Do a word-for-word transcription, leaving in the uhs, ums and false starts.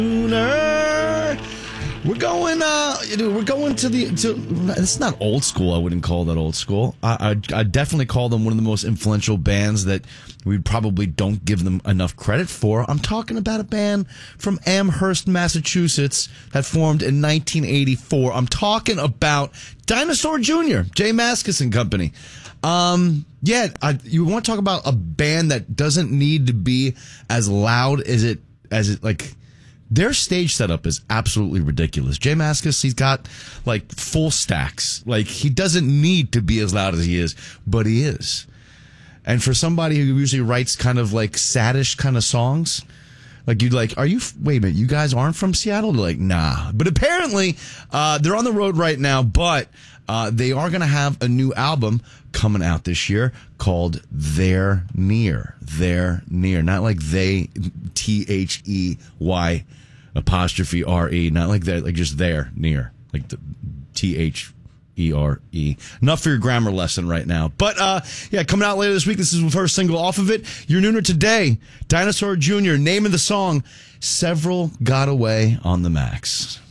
We're going, uh, we're going to the, to, it's not old school. I wouldn't call that old school. I, I, I definitely call them one of the most influential bands that we probably don't give them enough credit for. I'm talking about a band from Amherst, Massachusetts that formed in nineteen eighty-four. I'm talking about Dinosaur Junior, Jay Mascis and Company. Um, yeah, I, you want to talk about a band that doesn't need to be as loud as it, as it, like, their stage setup is absolutely ridiculous. Jay Mascis, he's got, like, full stacks. Like, he doesn't need to be as loud as he is, but he is. And for somebody who usually writes kind of, like, saddish kind of songs, like, you'd like, are you, wait a minute, you guys aren't from Seattle? They're like, nah. But apparently, uh, they're on the road right now, but uh, they are going to have a new album coming out this year called They're Near. They're Near. Not like they, T H E Y apostrophe R E. Not like that, like just there, near. Like the T H E R E. Enough for your grammar lesson right now. But, uh, yeah, coming out later this week, this is the first single off of it. Your Nooner today, Dinosaur Junior, name of the song, Several Got Away on the Max.